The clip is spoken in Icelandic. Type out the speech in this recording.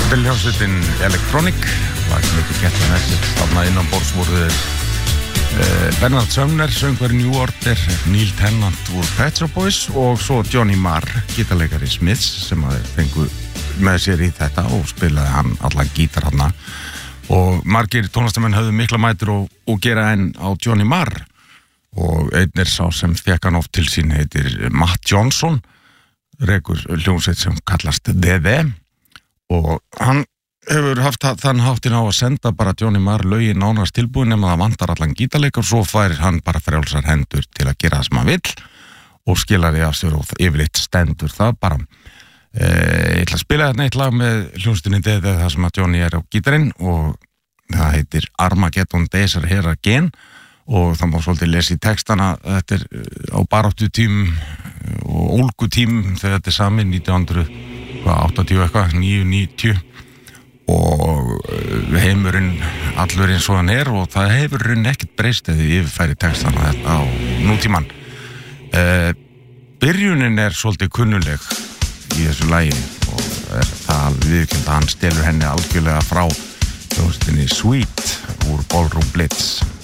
Hljómsveitin Electronic var sem ekki gett en eftir þarna innan borðs voru Bernard Sumner, söngvari New Order, Neil Tennant úr Pet Shop Boys og svo Johnny Marr, gítarleikari Smiths sem fengu með sér í þetta og spilaði hann allan gítar hana og margir tónlistamenn höfðu mikla mætur og gera enn á Johnny Marr og einn sá sem fekk hann oft til sín heitir Matt Johnson, rekur hljómsveit sem kallast The og hann hefur haft þann háttin á að senda bara Johnny Marr lögin nánast tilbúin nema það vantar allan gítarleik og svo fær hann bara frjálsar hendur til að gera það sem hann vill og skilar því af sér og yfirleitt stendur það bara. Ég ætla að spila þetta eitt lag með hljómsveitinni það sem að Johnny á gítarinn og það heitir Armageddon Days Are Here Again og það má svolítið lesa í textana þetta á baráttu tímum og ólgu tímum þegar þetta samin 1980 eitthvað, 90 og heimurinn allur eins og hann og það hefur raun ekkert breyst eða yfirfæri textana á nútíman. Byrjunin svolítið kunnuleg í þessu lagi og það viðurkennt að hann stelur henni algjörlega frá hljómsveitinni Sweet úr Ballroom Blitz.